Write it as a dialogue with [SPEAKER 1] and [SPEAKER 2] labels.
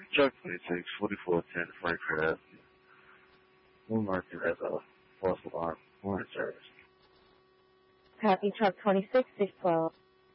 [SPEAKER 1] Truck 26, 4410 Frankfurt Avenue. We'll mark it as a false alarm warning service.
[SPEAKER 2] Copy, truck 26, 612.